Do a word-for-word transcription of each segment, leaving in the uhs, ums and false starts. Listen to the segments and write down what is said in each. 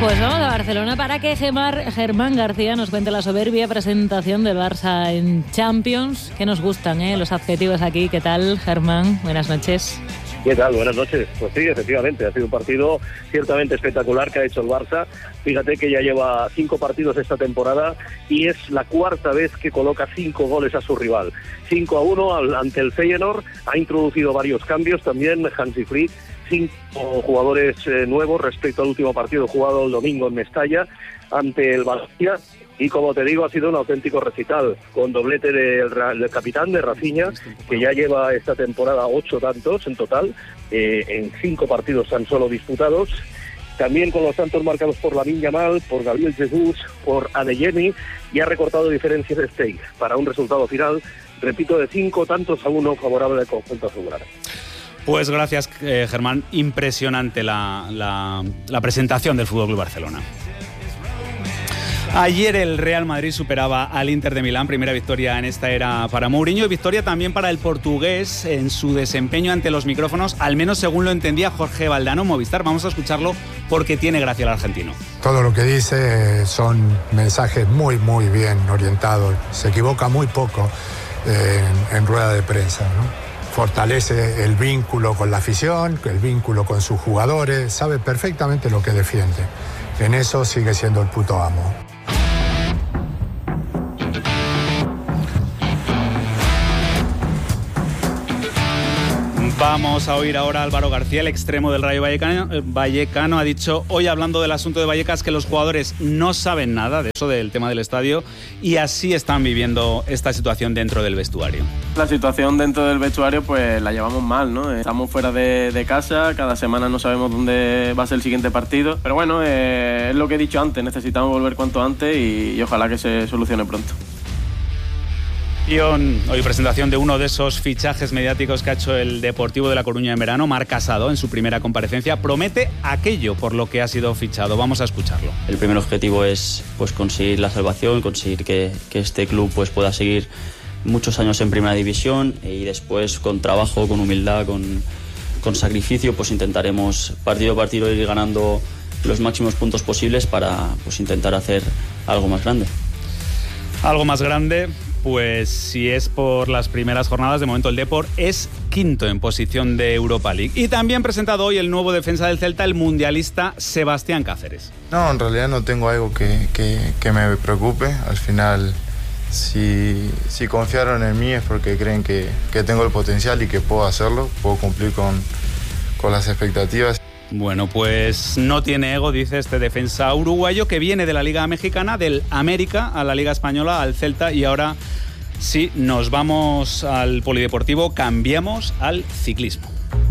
Pues vamos a Barcelona para que Gemar, Germán García nos cuente la soberbia presentación del Barça en Champions. Que nos gustan, ¿eh? Los adjetivos aquí. ¿Qué tal, Germán? Buenas noches. ¿Qué tal? Buenas noches. Pues sí, efectivamente, ha sido un partido ciertamente espectacular que ha hecho el Barça. Fíjate que ya lleva cinco partidos esta temporada y es la cuarta vez que coloca cinco goles a su rival. cinco a uno ante el Feyenoord, ha introducido varios cambios también Hansi Flick, cinco jugadores eh, nuevos respecto al último partido jugado el domingo en Mestalla ante el Valencia. Y como te digo, ha sido un auténtico recital, con doblete del, del capitán, de Rafinha, que ya lleva esta temporada ocho tantos en total, eh, en cinco partidos tan solo disputados. También con los tantos marcados por Lamine Yamal, por Gabriel Jesús, por Adeyemi, y ha recortado diferencias de stake para un resultado final, repito, de cinco tantos a uno favorable al conjunto azulgrana. Pues gracias, eh, Germán. Impresionante la, la, la presentación del F C Barcelona. Ayer el Real Madrid superaba al Inter de Milán, primera victoria en esta era para Mourinho y victoria también para el portugués en su desempeño ante los micrófonos, al menos según lo entendía Jorge Valdano, Movistar. Vamos a escucharlo porque tiene gracia el argentino. Todo lo que dice son mensajes muy, muy bien orientados. Se equivoca muy poco en, en rueda de prensa, ¿no? Fortalece el vínculo con la afición, el vínculo con sus jugadores, sabe perfectamente lo que defiende. En eso sigue siendo el puto amo. Vamos a oír ahora a Álvaro García, el extremo del Rayo Vallecano. Vallecano ha dicho hoy, hablando del asunto de Vallecas, que los jugadores no saben nada de eso, del tema del estadio, y así están viviendo esta situación dentro del vestuario. La situación dentro del vestuario pues la llevamos mal, ¿no? Estamos fuera de, de casa, cada semana no sabemos dónde va a ser el siguiente partido, pero bueno, eh, es lo que he dicho antes, necesitamos volver cuanto antes y, y ojalá que se solucione pronto. Hoy presentación de uno de esos fichajes mediáticos que ha hecho el Deportivo de La Coruña en verano. Marc Casado, en su primera comparecencia, promete aquello por lo que ha sido fichado. Vamos a escucharlo. El primer objetivo es pues, conseguir la salvación, conseguir que, que este club pues, pueda seguir muchos años en primera división y después con trabajo, con humildad, con, con sacrificio, pues intentaremos partido a partido ir ganando los máximos puntos posibles para pues, intentar hacer algo más grande. Algo más grande. Pues si es por las primeras jornadas, de momento el Depor es quinto en posición de Europa League. Y también presentado hoy el nuevo defensa del Celta, el mundialista Sebastián Cáceres. No, en realidad no tengo algo que, que, que me preocupe. Al final, si, si confiaron en mí es porque creen que, que tengo el potencial y que puedo hacerlo, puedo cumplir con, con las expectativas. Bueno, pues no tiene ego, dice este defensa uruguayo que viene de la Liga Mexicana, del América a la Liga Española, al Celta, y ahora sí, nos vamos al polideportivo, cambiamos al ciclismo.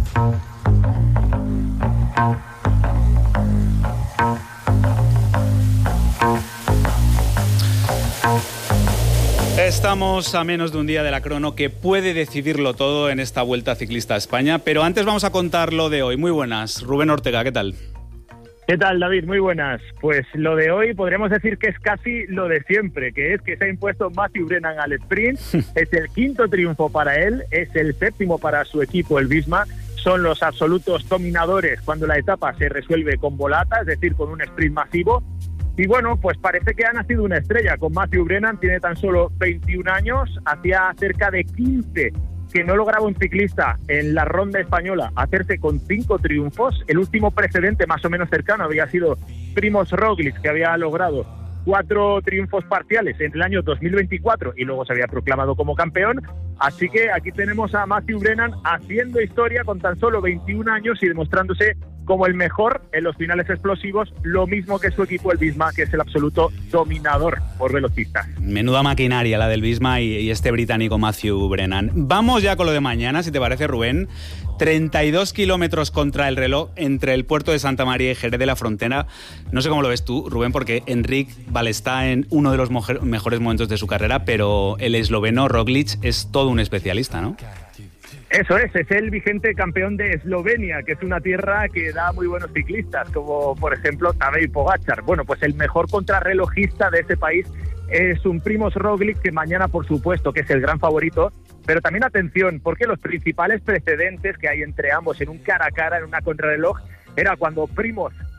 Estamos a menos de un día de la crono que puede decidirlo todo en esta Vuelta Ciclista a España, pero antes vamos a contar lo de hoy. Muy buenas, Rubén Ortega, ¿qué tal? ¿Qué tal, David? Muy buenas. Pues lo de hoy podríamos decir que es casi lo de siempre, que es que se ha impuesto Matthew Brennan al sprint. Es el quinto triunfo para él, es el séptimo para su equipo, el Visma. Son los absolutos dominadores cuando la etapa se resuelve con volata, es decir, con un sprint masivo. Y bueno, pues parece que ha nacido una estrella con Matthew Brennan, tiene tan solo veintiún años, hacía cerca de quince que no lograba un ciclista en la ronda española hacerse con cinco triunfos. El último precedente más o menos cercano había sido Primož Roglič, que había logrado cuatro triunfos parciales en el año dos mil veinticuatro y luego se había proclamado como campeón. Así que aquí tenemos a Matthew Brennan haciendo historia con tan solo veintiún años y demostrándose como el mejor en los finales explosivos, lo mismo que su equipo, el Visma, que es el absoluto dominador por velocistas. Menuda maquinaria la del Visma y, y este británico Matthew Brennan. Vamos ya con lo de mañana, si te parece, Rubén. treinta y dos kilómetros contra el reloj entre el puerto de Santa María y Jerez de la Frontera. No sé cómo lo ves tú, Rubén, porque Enric vale, está en uno de los mejores momentos de su carrera, pero el esloveno Roglič es todo un especialista, ¿no? Eso es, es el vigente campeón de Eslovenia, que es una tierra que da muy buenos ciclistas, como por ejemplo Tadej Pogačar. Bueno, pues el mejor contrarrelojista de ese país es un Primož Roglič, que mañana por supuesto que es el gran favorito, pero también atención, porque los principales precedentes que hay entre ambos en un cara a cara, en una contrarreloj, era cuando Primož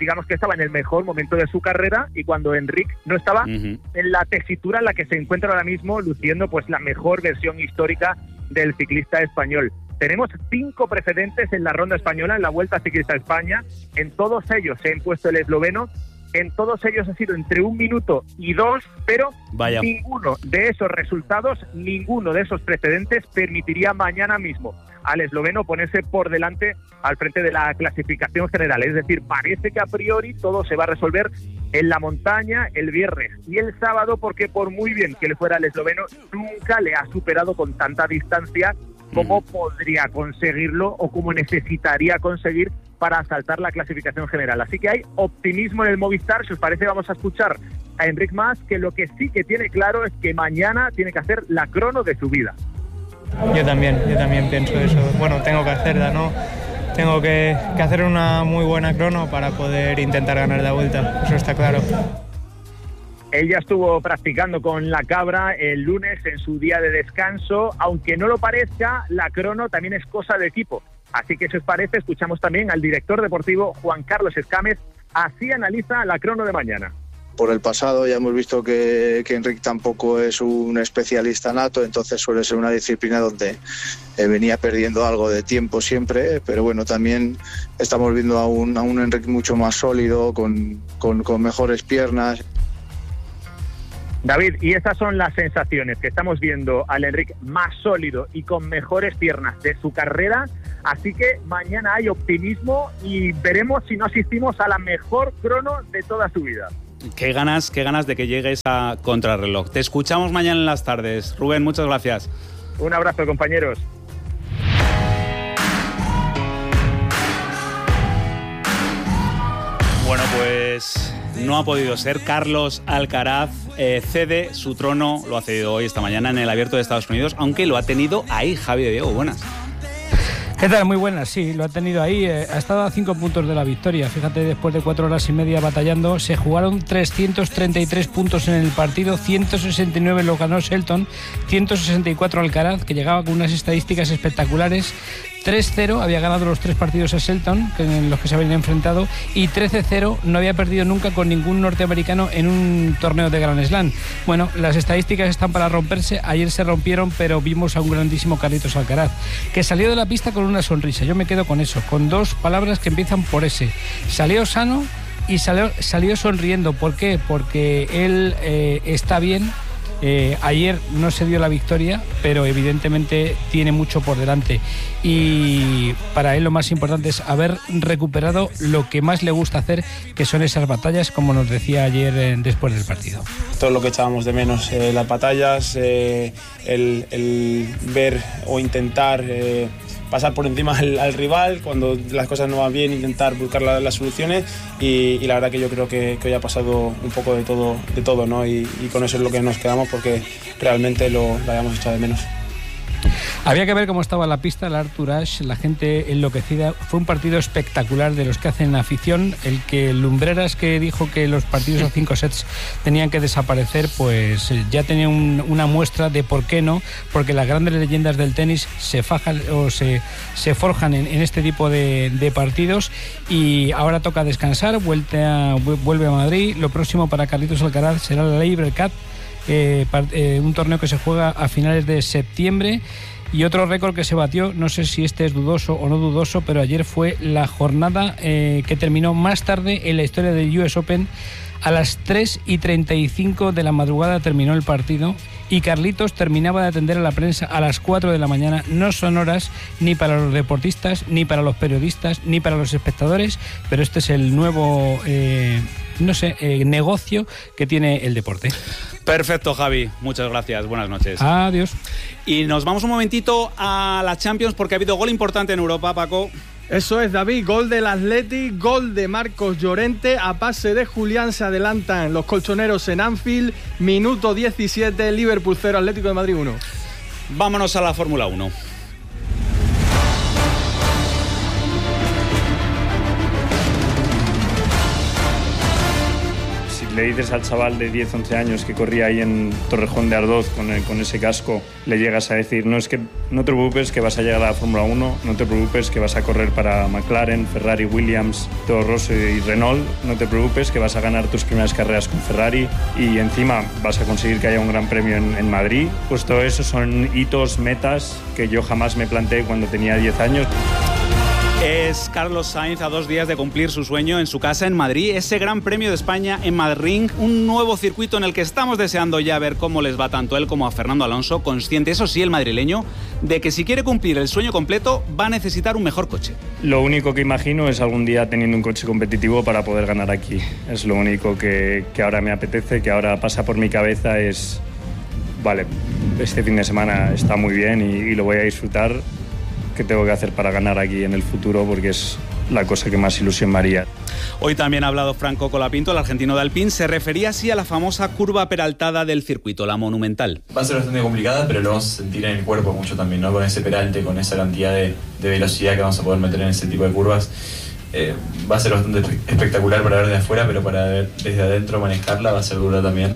digamos que estaba en el mejor momento de su carrera y cuando Enric no estaba uh-huh. en la tesitura en la que se encuentra ahora mismo, luciendo pues la mejor versión histórica del ciclista español. Tenemos cinco precedentes en la ronda española, en la Vuelta Ciclista a España. En todos ellos se ha impuesto el esloveno. En todos ellos ha sido entre un minuto y dos, pero Vaya. ninguno de esos resultados, ninguno de esos precedentes permitiría mañana mismo al esloveno ponerse por delante al frente de la clasificación general. Es decir, parece que a priori todo se va a resolver en la montaña el viernes y el sábado, porque por muy bien que le fuera al esloveno, nunca le ha superado con tanta distancia como podría conseguirlo o como necesitaría conseguir para asaltar la clasificación general. Así que hay optimismo en el Movistar. Si os parece, vamos a escuchar a Enric Mas, que lo que sí que tiene claro es que mañana tiene que hacer la crono de su vida. Yo también, yo también pienso eso. Bueno, tengo que hacerla, ¿no? Tengo que, que hacer una muy buena crono para poder intentar ganar la Vuelta, eso está claro. Ella estuvo practicando con la cabra el lunes en su día de descanso. Aunque no lo parezca, la crono también es cosa de equipo. Así que si os parece, escuchamos también al director deportivo Juan Carlos Escámez. Así analiza la crono de mañana. Por el pasado ya hemos visto que, que Enric tampoco es un especialista nato, entonces suele ser una disciplina donde eh, venía perdiendo algo de tiempo siempre, pero bueno, también estamos viendo a un, a un Enric mucho más sólido, con, con, con mejores piernas. David, y estas son las sensaciones que estamos viendo al Enric más sólido y con mejores piernas de su carrera, así que mañana hay optimismo y veremos si no asistimos a la mejor crono de toda su vida. Qué ganas, qué ganas de que llegue esa contrarreloj. Te escuchamos mañana en las tardes. Rubén, muchas gracias. Un abrazo, compañeros. Bueno, pues no ha podido ser. Carlos Alcaraz eh, cede su trono, lo ha cedido hoy, esta mañana, en el Abierto de Estados Unidos, aunque lo ha tenido ahí. Javi de Diego, buenas. ¿Qué tal? Muy buenas, sí, lo ha tenido ahí. Eh, ha estado a cinco puntos de la victoria. Fíjate, después de cuatro horas y media batallando, se jugaron trescientos treinta y tres puntos en el partido, ciento sesenta y nueve lo ganó Shelton, ciento sesenta y cuatro Alcaraz, que llegaba con unas estadísticas espectaculares. tres cero había ganado los tres partidos a Shelton, en los que se habían enfrentado, y trece cero no había perdido nunca con ningún norteamericano en un torneo de Grand Slam. Bueno, las estadísticas están para romperse. Ayer se rompieron, pero vimos a un grandísimo Carlitos Alcaraz, que salió de la pista con una sonrisa. Yo me quedo con eso, con dos palabras que empiezan por ese. Salió sano y salió, salió sonriendo. ¿Por qué? Porque él eh, está bien. Eh, ayer no se dio la victoria, pero evidentemente tiene mucho por delante y para él lo más importante es haber recuperado lo que más le gusta hacer, que son esas batallas, como nos decía ayer eh, después del partido. Todo lo que echábamos de menos, eh, las batallas, eh, el, el ver o intentar eh, pasar por encima al, al rival cuando las cosas no van bien, intentar buscar la, las soluciones y, y la verdad que yo creo que, que hoy ha pasado un poco de todo, de todo, ¿no? Y, y con eso es lo que nos quedamos, porque realmente lo, lo habíamos echado de menos. Había que ver cómo estaba la pista, el Arthur Ashe, la gente enloquecida. Fue un partido espectacular de los que hacen afición. El que Lumbreras, que dijo que los partidos a cinco sets tenían que desaparecer, pues ya tenía un, una muestra de por qué no, porque las grandes leyendas del tenis se fajan o se, se forjan en, en este tipo de, de partidos. Y ahora toca descansar, vuelve a, vuelve a Madrid. Lo próximo para Carlitos Alcaraz será la Laver Cup, eh, eh, un torneo que se juega a finales de septiembre. Y otro récord que se batió, no sé si este es dudoso o no dudoso, pero ayer fue la jornada eh, que terminó más tarde en la historia del U S Open. A las tres y treinta y cinco de la madrugada terminó el partido y Carlitos terminaba de atender a la prensa a las cuatro de la mañana. No son horas ni para los deportistas, ni para los periodistas, ni para los espectadores, pero este es el nuevo, eh, no sé, eh, negocio que tiene el deporte. Perfecto, Javi. Muchas gracias. Buenas noches. Adiós. Y nos vamos un momentito a la Champions porque ha habido gol importante en Europa, Paco. Eso es, David, gol del Athletic, gol de Marcos Llorente, a pase de Julián se adelantan los colchoneros en Anfield, minuto diecisiete, Liverpool cero, Atlético de Madrid uno. Vámonos a la Fórmula uno. le dices al chaval de diez, once años que corría ahí en Torrejón de Ardoz con, el, con ese casco, le llegas a decir, no, es que no te preocupes que vas a llegar a la Fórmula uno, no te preocupes que vas a correr para McLaren, Ferrari, Williams, Toro Rosso y Renault, no te preocupes que vas a ganar tus primeras carreras con Ferrari y encima vas a conseguir que haya un gran premio en, en Madrid. Pues todo eso son hitos, metas que yo jamás me planteé cuando tenía diez años. Es Carlos Sainz a dos días de cumplir su sueño en su casa en Madrid, ese Gran Premio de España en Madrid, un nuevo circuito en el que estamos deseando ya ver cómo les va tanto a él como a Fernando Alonso, consciente, eso sí, el madrileño, de que si quiere cumplir el sueño completo va a necesitar un mejor coche. Lo único que imagino es algún día teniendo un coche competitivo para poder ganar aquí. Es lo único que, que ahora me apetece, que ahora pasa por mi cabeza es, vale, este fin de semana está muy bien y, y lo voy a disfrutar. ¿Qué tengo que hacer para ganar aquí en el futuro? Porque es la cosa que más ilusión me haría. Hoy también ha hablado Franco Colapinto, el argentino de Alpine. Se refería así a la famosa curva peraltada del circuito, la monumental. Va a ser bastante complicada, pero lo vamos a sentir en el cuerpo mucho también, ¿no? Con ese peralte, con esa cantidad de, de velocidad que vamos a poder meter en ese tipo de curvas. Eh, va a ser bastante espectacular para ver de afuera, pero para ver desde adentro manejarla va a ser dura también.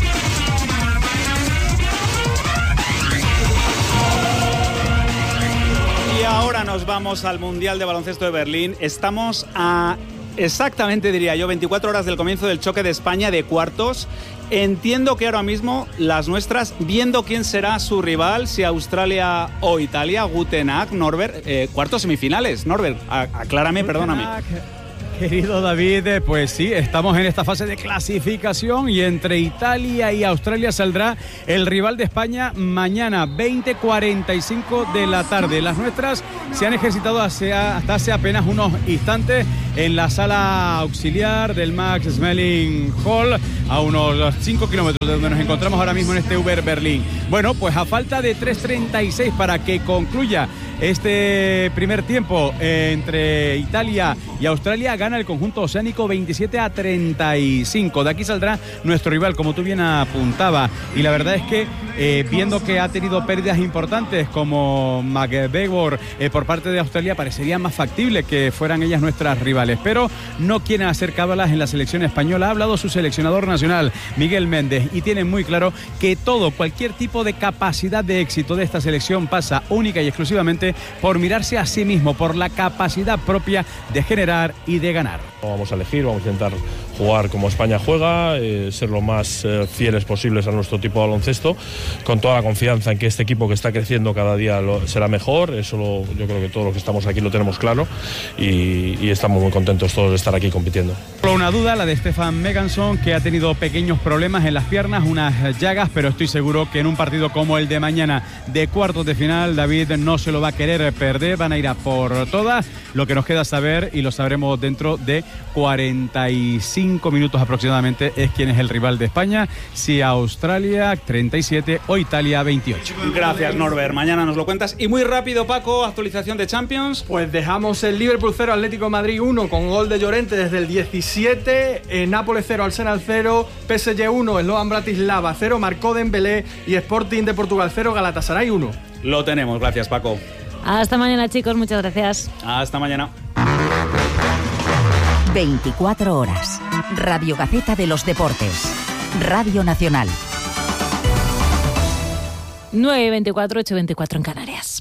Ahora nos vamos al Mundial de Baloncesto de Berlín. Estamos a exactamente, diría yo, veinticuatro horas del comienzo del choque de España de cuartos. Entiendo que ahora mismo las nuestras, viendo quién será su rival, si Australia o Italia, Guten Tag, Norbert, eh, cuartos semifinales. Norbert, aclárame, perdóname. Querido David, pues sí, estamos en esta fase de clasificación y entre Italia y Australia saldrá el rival de España mañana, veinte cuarenta y cinco de la tarde. Las nuestras se han ejercitado hacia, hasta hace apenas unos instantes en la sala auxiliar del Max Schmeling Hall, a unos cinco kilómetros de donde nos encontramos ahora mismo en este Uber Berlín. Bueno, pues a falta de tres treinta y seis para que concluya este primer tiempo eh, entre Italia y Australia, gana el conjunto oceánico veintisiete a treinta y cinco. De aquí saldrá nuestro rival, como tú bien apuntaba, y la verdad es que eh, viendo que ha tenido pérdidas importantes como McGregor eh, por parte de Australia, parecería más factible que fueran ellas nuestras rivales, pero no quieren hacer cábalas en la selección española. Ha hablado su seleccionador nacional, Miguel Méndez, y tienen muy claro que todo, cualquier tipo de capacidad de éxito de esta selección pasa única y exclusivamente por mirarse a sí mismo, por la capacidad propia de generar y de ganar. Vamos a elegir, vamos a intentar jugar como España juega, eh, ser lo más eh, fieles posibles a nuestro tipo de baloncesto, con toda la confianza en que este equipo que está creciendo cada día lo, será mejor. Eso lo, yo creo que todos los que estamos aquí lo tenemos claro y, y estamos muy contentos todos de estar aquí compitiendo. Solo una duda, la de Stefan Meganson, que ha tenido pequeños problemas en las piernas, unas llagas, pero estoy seguro que en un partido como el de mañana de cuartos de final, David no se lo va a querer perder, van a ir a por todas. Lo que nos queda saber, y lo sabremos dentro de cuarenta y cinco minutos aproximadamente, es quién es el rival de España, si Australia treinta y siete o Italia veintiocho. Gracias, Norbert, mañana nos lo cuentas. Y muy rápido, Paco, actualización de Champions. Pues dejamos el Liverpool cero, Atlético de Madrid uno, con gol de Llorente desde el diecisiete, en Nápoles cero, Arsenal cero, P S G uno, Slovan Bratislava cero, marcó Dembélé, y Sporting de Portugal cero, Galatasaray uno. Lo tenemos, gracias, Paco. Hasta mañana, chicos, muchas gracias. Hasta mañana. veinticuatro horas. Radio Gaceta de los Deportes. Radio Nacional. nueve y veinticuatro, ocho y veinticuatro en Canarias.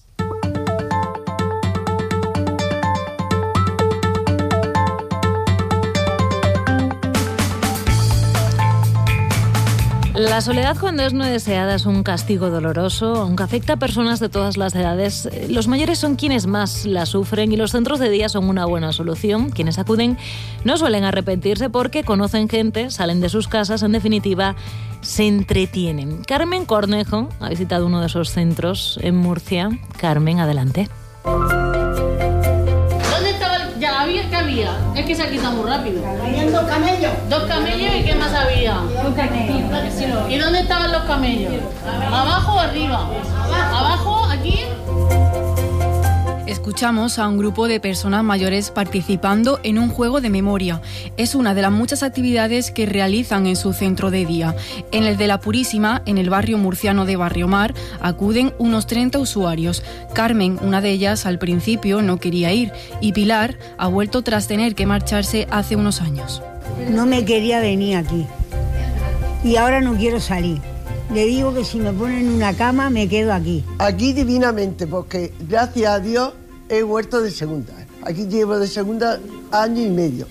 La soledad cuando es no deseada es un castigo doloroso, aunque afecta a personas de todas las edades. Los mayores son quienes más la sufren y los centros de día son una buena solución. Quienes acuden no suelen arrepentirse porque conocen gente, salen de sus casas, en definitiva, se entretienen. Carmen Cornejo ha visitado uno de esos centros en Murcia. Carmen, adelante. Ya había, ¿qué había? Es que se ha quitado muy rápido. Habían dos camellos. Dos camellos, ¿y qué más había? Dos camellos. ¿Y dónde estaban los camellos? ¿Abajo o arriba? ¿Abajo? ¿Aquí? Escuchamos a un grupo de personas mayores participando en un juego de memoria. Es una de las muchas actividades que realizan en su centro de día. En el de La Purísima, en el barrio murciano de Barriomar, acuden unos treinta usuarios. Carmen, una de ellas, al principio no quería ir, y Pilar ha vuelto tras tener que marcharse hace unos años. No me quería venir aquí. y ahora no quiero salir. Le digo que si me ponen una cama me quedo aquí. Aquí divinamente, porque gracias a Dios he vuelto de segunda. Aquí llevo de segunda año y medio.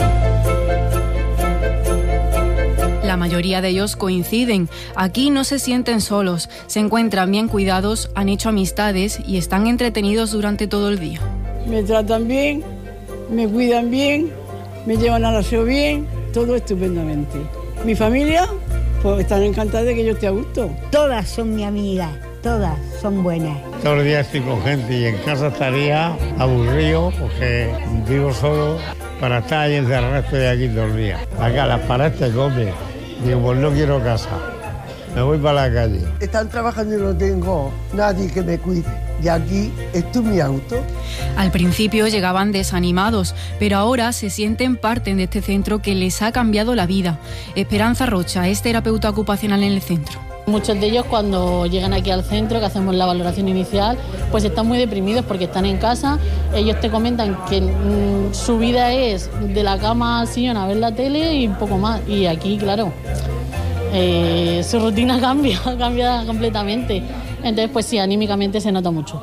La mayoría de ellos coinciden. Aquí no se sienten solos, se encuentran bien cuidados, han hecho amistades y están entretenidos durante todo el día. Me tratan bien, me cuidan bien, me llevan al aseo bien, todo estupendamente. Mi familia, pues están encantadas de que yo esté a gusto. Todas son mi amiga, todas son buenas. Todos los días estoy con gente y en casa estaría aburrido porque vivo solo. Para estar ahí encerrado estoy aquí todo el día. Acá las paredes te comen. Digo, pues no quiero casa, me voy para la calle. Están trabajando y no tengo nadie que me cuide. Y aquí estoy en mi auto. Al principio llegaban desanimados, pero ahora se sienten parte de este centro que les ha cambiado la vida. Esperanza Rocha es terapeuta ocupacional en el centro. Muchos de ellos cuando llegan aquí al centro, que hacemos la valoración inicial, pues están muy deprimidos porque están en casa. Ellos te comentan que mmm, su vida es de la cama al sillón a ver la tele y un poco más. Y aquí, claro, eh, su rutina cambia, cambia completamente. Entonces, pues sí, anímicamente se nota mucho.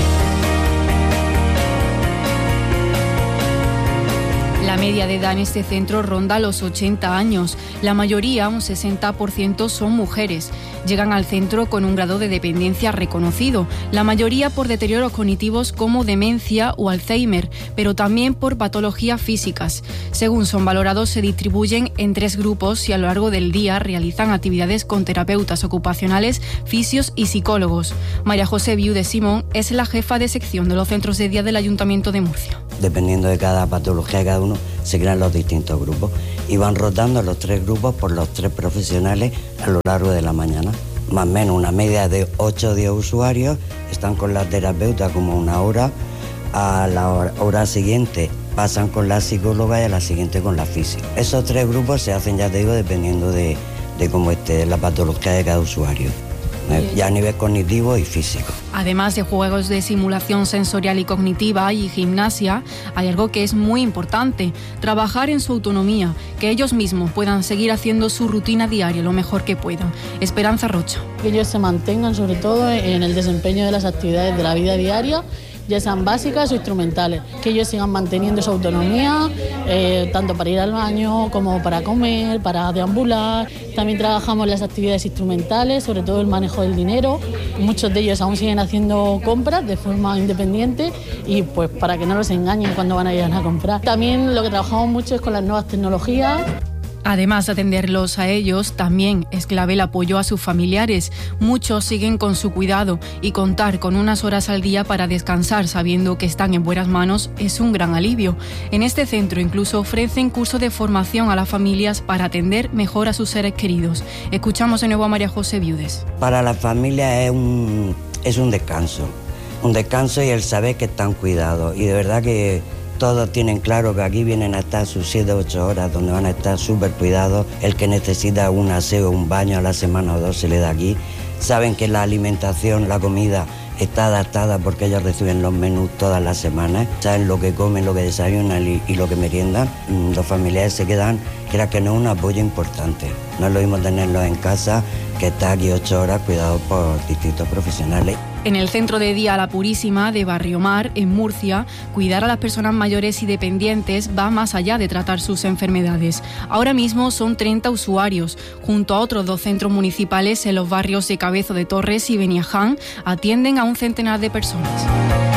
La media de edad en este centro ronda los ochenta años. La mayoría, un sesenta por ciento, son mujeres. Llegan al centro con un grado de dependencia reconocido, la mayoría por deterioros cognitivos como demencia o Alzheimer, pero también por patologías físicas. Según son valorados, se distribuyen en tres grupos y a lo largo del día realizan actividades con terapeutas ocupacionales, fisios y psicólogos. María José Viudes Simón es la jefa de sección de los centros de día del Ayuntamiento de Murcia. Dependiendo de cada patología de cada uno, se crean los distintos grupos y van rotando los tres grupos por los tres profesionales a lo largo de la mañana. Más o menos una media de ocho o diez usuarios están con la terapeuta como una hora, a la hora, hora siguiente pasan con la psicóloga y a la siguiente con la fisio. Esos tres grupos se hacen, ya te digo, dependiendo de, de cómo esté la patología de cada usuario. Ya a nivel cognitivo y físico. Además de juegos de simulación sensorial y cognitiva y gimnasia, hay algo que es muy importante: trabajar en su autonomía, que ellos mismos puedan seguir haciendo su rutina diaria lo mejor que puedan. Esperanza Rocha. Que ellos se mantengan sobre todo en el desempeño de las actividades de la vida diaria, ya sean básicas o instrumentales, que ellos sigan manteniendo su autonomía, eh, tanto para ir al baño como para comer, para deambular. También trabajamos las actividades instrumentales, sobre todo el manejo del dinero. Muchos de ellos aún siguen haciendo compras de forma independiente y pues para que no los engañen cuando van a ir a comprar. También lo que trabajamos mucho es con las nuevas tecnologías. Además de atenderlos a ellos, también es clave el apoyo a sus familiares. Muchos siguen con su cuidado y contar con unas horas al día para descansar sabiendo que están en buenas manos es un gran alivio. En este centro incluso ofrecen cursos de formación a las familias para atender mejor a sus seres queridos. Escuchamos de nuevo a María José Viudes. Para la familia es un, es un descanso, un descanso y el saber que están cuidados. Y de verdad que todos tienen claro que aquí vienen a estar sus siete o ocho horas donde van a estar súper cuidados. El que necesita un aseo, un baño a la semana o dos se le da aquí. Saben que la alimentación, la comida está adaptada porque ellos reciben los menús todas las semanas. Saben lo que comen, lo que desayunan y, y lo que meriendan. Los familiares se quedan, creo que no es un apoyo importante. No es lo mismo tenerlos en casa que estar aquí ocho horas cuidados por distintos profesionales. En el Centro de Día La Purísima de Barriomar, en Murcia, cuidar a las personas mayores y dependientes va más allá de tratar sus enfermedades. Ahora mismo son treinta usuarios. Junto a otros dos centros municipales en los barrios de Cabezo de Torres y Beniaján, atienden a un centenar de personas.